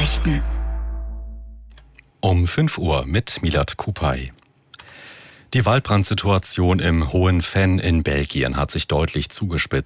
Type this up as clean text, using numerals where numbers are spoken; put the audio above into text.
Nachrichten. Um 5 Uhr mit Milad Kupay. Die Waldbrandsituation im Hohen Venn in Belgien hat sich deutlich zugespitzt.